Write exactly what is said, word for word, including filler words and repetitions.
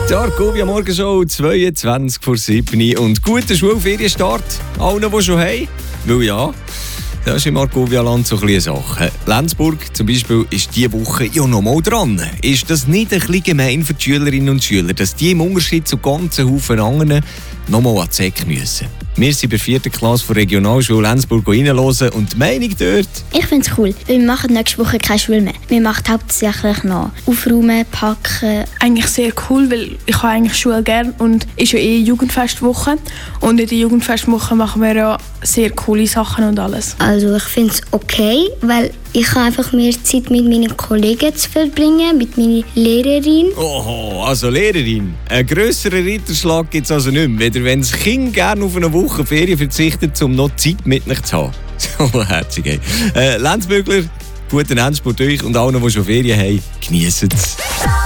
Die Argovia Morgenshow, zweiundzwanzig vor sieben und guter Schulferienstart allen, die schon haben. Weil ja, das ist im Argovia-Land so ein bisschen eine Sache. Lenzburg zum Beispiel ist diese Woche ja noch mal dran. Ist das nicht ein bisschen gemein für die Schülerinnen und Schüler, dass die im Unterschied zu ganzen Haufen anderen noch mal an die Säcke müssen? Wir sind bei der vierten Klasse von Regionalschule Lenzburg reinhören und die Meinung dort? Ich finde es cool, weil wir machen nächste Woche keine Schule mehr. Wir machen hauptsächlich noch Aufräumen, Packen. Eigentlich sehr cool, weil ich habe eigentlich Schule gerne und es ist ja eh Jugendfestwoche. Und in der Jugendfestwoche machen wir ja sehr coole Sachen und alles. Also ich finde es okay, weil ich habe einfach mehr Zeit mit meinen Kollegen zu verbringen, mit meiner Lehrerin. Oho, also Lehrerin. Einen grösseren Ritterschlag gibt es also nicht mehr, weder wenn das Kind gerne auf eine Woche Ferien verzichtet, um noch Zeit mit sich zu haben. So herzig. Äh, Lenzbügler, guten Endspurt euch und allen, die schon Ferien haben, geniessen es.